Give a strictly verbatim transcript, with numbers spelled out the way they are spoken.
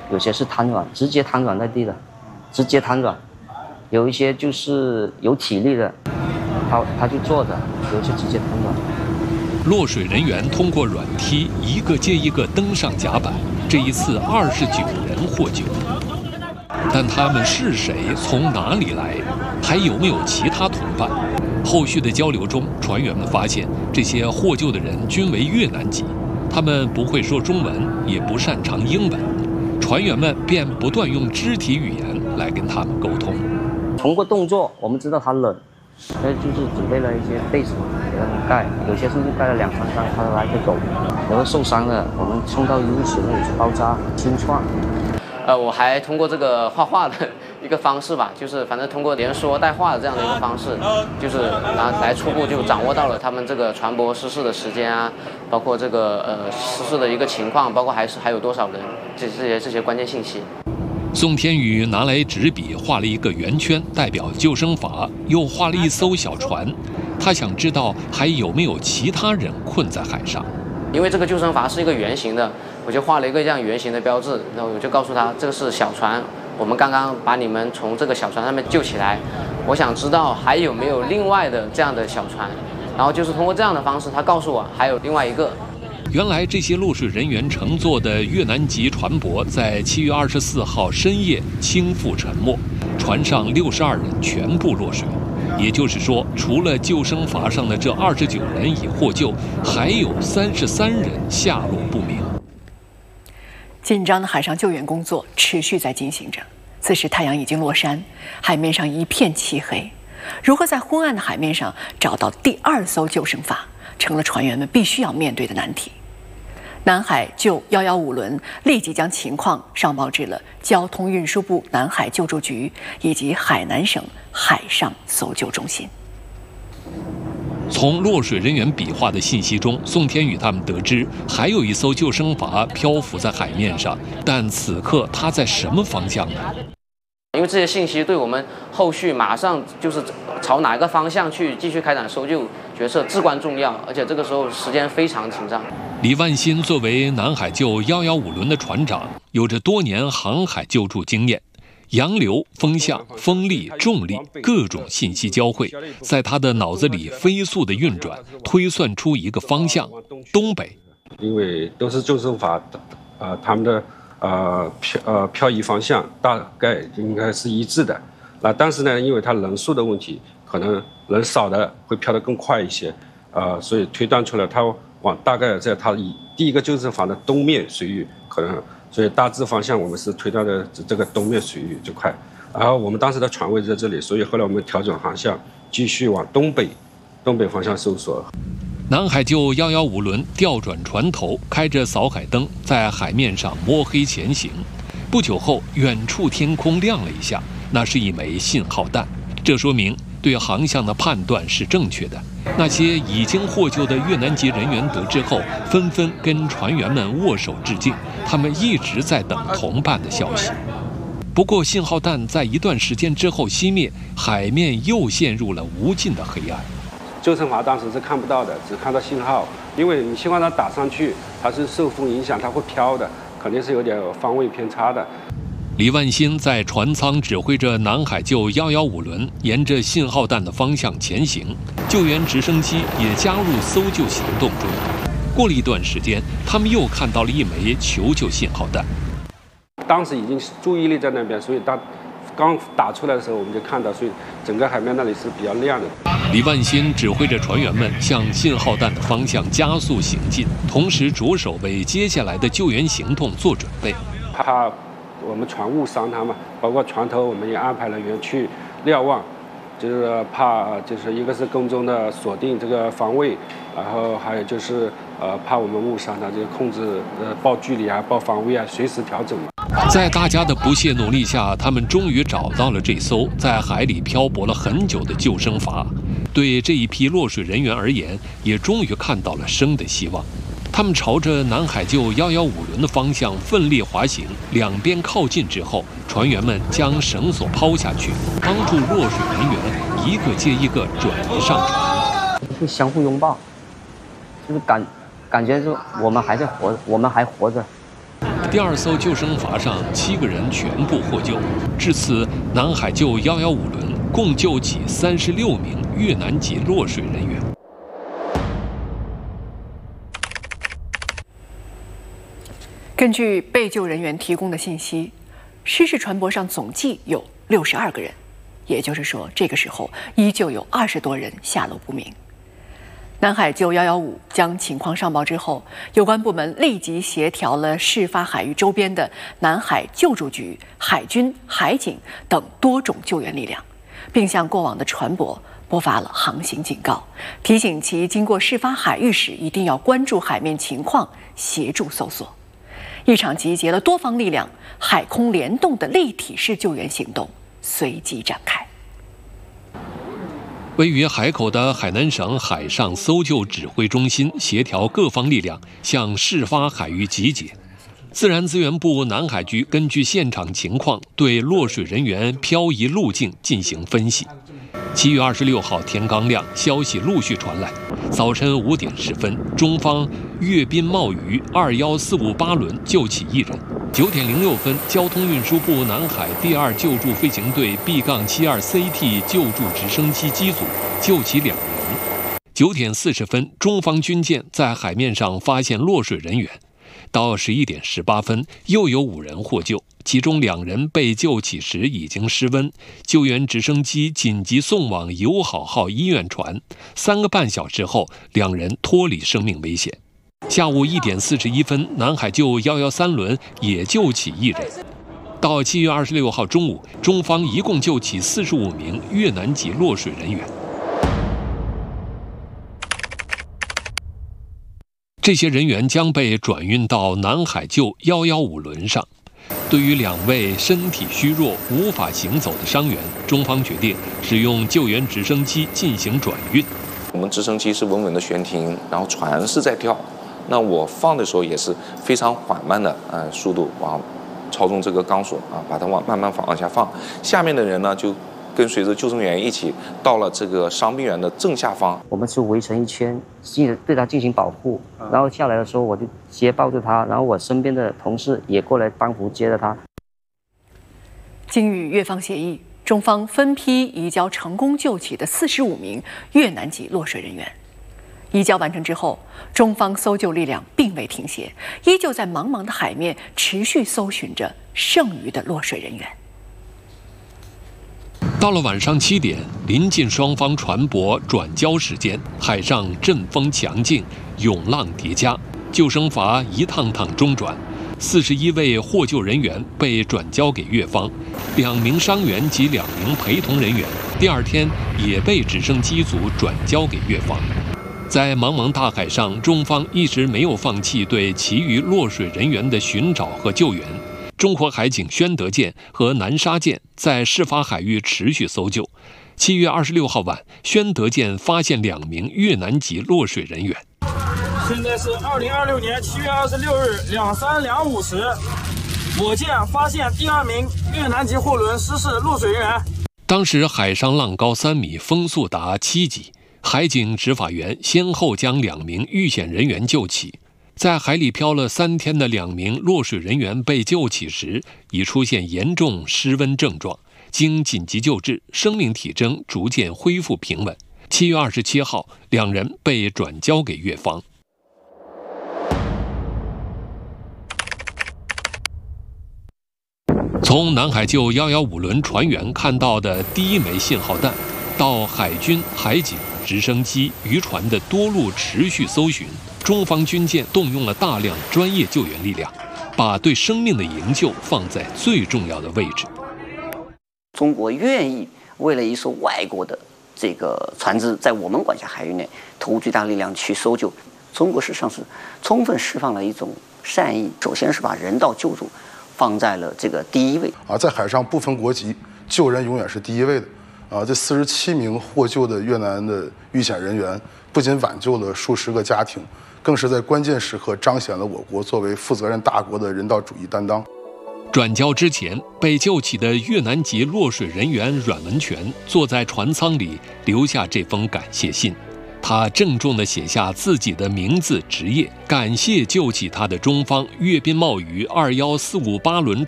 有些是瘫软，直接瘫软在地的，直接瘫软。有一些就是有体力的，他他就坐着，有些直接瘫软。 落水人员通过软梯一个接一个登上甲板，这一次二十九人获救。但他们是谁？从哪里来？还有没有其他同伴？后续的交流中，船员们发现这些获救的人均为越南籍，他们不会说中文，也不擅长英文，船员们便不断用肢体语言来跟他们沟通。 通过动作，我们知道他冷，所以就是准备了一些被子给他们盖，有些甚至盖了两三张，他来个狗。有的受伤了，我们送到医务室那里去包扎清创。 呃，我还通过这个画画的一个方式吧，就是反正通过连说带画的这样的一个方式，就是来来初步就掌握到了他们这个船舶失事的时间啊，包括这个呃失事的一个情况，包括还是还有多少人，这这些这些关键信息。 宋天宇拿来纸笔画了一个圆圈，代表救生筏，又画了一艘小船。他想知道还有没有其他人困在海上。 因为这个救生筏是一个圆形的，我就画了一个这样圆形的标志，然后我就告诉他这个是小船，我们刚刚把你们从这个小船上面救起来，我想知道还有没有另外的这样的小船，然后就是通过这样的方式，他告诉我还有另外一个。 原来这些落水人员乘坐的越南籍船舶在七月二十四号深夜倾覆沉没，船上六十二人全部落水。也就是说，除了救生筏上的这二十九人已获救，还有三十三人下落不明。 紧张的海上救援工作持续在进行着。此时太阳已经落山，海面上一片漆黑。如何在昏暗的海面上找到第二艘救生筏，成了船员们必须要面对的难题。南海救一一五轮立即将情况上报至了交通运输部南海救助局以及海南省海上搜救中心。 从落水人员比划的信息中，宋天宇他们得知还有一艘救生筏漂浮在海面上，但此刻它在什么方向呢？ 因为这些信息对我们后续马上就是朝哪个方向去继续开展搜救决策至关重要，而且这个时候时间非常紧张。 李万新作为南海救一一五轮的船长，有着多年航海救助经验，洋流、风向、风力、重力各种信息交汇，在他的脑子里飞速的运转，推算出一个方向：东北。 因为都是救生筏，呃，他们的呃漂呃漂移方向大概应该是一致的。那但是呢，因为它人数的问题，可能人少的会漂得更快一些，呃，所以推断出来它往大概在它以第一个救生筏的东面水域可能。所以大致方向我们是推断的这个东面水域这块，然后我们当时的船位在这里，所以后来我们调整航向，继续往东北东北方向搜索。 南海救一一五轮调转船头，开着扫海灯，在海面上摸黑前行。不久后，远处天空亮了一下，那是一枚信号弹，这说明对航向的判断是正确的。那些已经获救的越南籍人员得知后，纷纷跟船员们握手致敬。他们一直在等同伴的消息。不过，信号弹在一段时间之后熄灭，海面又陷入了无尽的黑暗。 救生筏当时是看不到的，只看到信号，因为你信号弹打上去，它是受风影响，它会飘的，肯定是有点方位偏差的。 李万新在船舱指挥着南海救一一五轮沿着信号弹的方向前行，救援直升机也加入搜救行动中。过了一段时间，他们又看到了一枚求救信号弹。 当时已经注意力在那边，所以当刚打出来的时候，我们就看到，所以整个海面那里是比较亮的。 李万新指挥着船员们向信号弹的方向加速行进，同时着手为接下来的救援行动做准备。 怕我们船误伤它嘛，包括船头我们也安排人员去瞭望。就是怕，就是一个是空中的锁定这个防卫，然后还有就是呃怕我们误伤它，就是控制呃报距离啊、报防卫啊，随时调整嘛。 在大家的不懈努力下，他们终于找到了这艘在海里漂泊了很久的救生筏。对这一批落水人员而言，也终于看到了生的希望。他们朝着南海救一一五轮的方向奋力滑行，两边靠近之后，船员们将绳索抛下去，帮助落水人员一个接一个转移上船。 会相互拥抱，就是感感觉就我们还在活着，我们还活着。 第二艘救生筏上七个人全部获救。至此，南海救一一五轮共救起三十六名越南籍落水人员。 根据被救人员提供的信息，失事船舶上总计有六十二个人，也就是说，这个时候依旧有二十多人下落不明。南海救一一五将情况上报之后，有关部门立即协调了事发海域周边的南海救助局、海军、海警等多种救援力量，并向过往的船舶拨发了航行警告，提醒其经过事发海域时一定要关注海面情况，协助搜索。一场集结了多方力量、海空联动的立体式救援行动随即展开。 位于海口的海南省海上搜救指挥中心协调各方力量向事发海域集结。自然资源部南海局根据现场情况对落水人员漂移路径进行分析。七月二十六号天刚亮，消息陆续传来。早晨五点十分，中方阅兵贸鱼二幺四五八轮救起一人。九点零六分，交通运输部南海第二救助飞行队 B 七二 C T 救助直升机机组救起两人。九点四十分，中方军舰在海面上发现落水人员。到十一点十八分，又有五人获救，其中两人被救起时已经失温，救援直升机紧急送往友好号医院传。三个半小时后，两人脱离生命危险。下午一点四十一分，南海救一一三轮也救起一人。到七月二十六号中午，中方一共救起四十五名越南籍落水人员。这些人员将被转运到南海救一一五轮上。对于两位身体虚弱、无法行走的伤员，中方决定使用救援直升机进行转运。 我们直升机是稳稳的悬停，然后船是在跳。那我放的时候也是非常缓慢的，呃，速度往操纵这个钢索啊，把它往慢慢往下放。下面的人呢，就跟随着救生员一起到了这个伤病员的正下方。 我们是围成一圈，进对他进行保护。然后下来的时候，我就接抱着他，然后我身边的同事也过来帮扶接着他。 经与越方协议，中方分批移交成功救起的四十五名越南籍落水人员。移交完成之后，中方搜救力量并未停歇，依旧在茫茫的海面持续搜寻着剩余的落水人员。 到了晚上七点，临近双方船舶转交时间，海上阵风强劲，涌浪叠加，救生筏一趟趟中转，四十一位获救人员被转交给越方，两名伤员及两名陪同人员第二天也被直升机组转交给越方。在茫茫大海上，中方一直没有放弃对其余落水人员的寻找和救援。中国海警宣德舰和南沙舰在事发海域持续搜救。七月二十六号晚，宣德舰发现两名越南籍落水人员。 现在是二零二六年七月二十六日两三两五时，我舰发现第二名越南籍货轮失事落水人员。 当时海上浪高三米，风速达七级。海警执法员先后将两名遇险人员救起。在海里漂了三天的两名落水人员被救起时，已出现严重失温症状，经紧急救治，生命体征逐渐恢复平稳。七月二十七号，两人被转交给越方。从南海救一一五轮船员看到的第一枚信号弹，到海军、海警、直升机、渔船的多路持续搜寻，中方军舰动用了大量专业救援力量，把对生命的营救放在最重要的位置。 中国愿意为了一艘外国的这个船只在我们管辖海域内投入巨大力量去搜救，中国事实上是充分释放了一种善意，首先是把人道救助放在了这个第一位啊，在海上不分国籍，救人永远是第一位的。啊，这四十七名获救的越南的遇险人员，不仅挽救了数十个家庭，更是在关键时刻彰显了我国作为负责任大国的人道主义担当。 转交之前，被救起的越南籍落水人员阮文全坐在船舱里，留下这封感谢信。 他郑重地写下自己的名字、职业，感谢救起他的中方阅兵冒雨二一四五八轮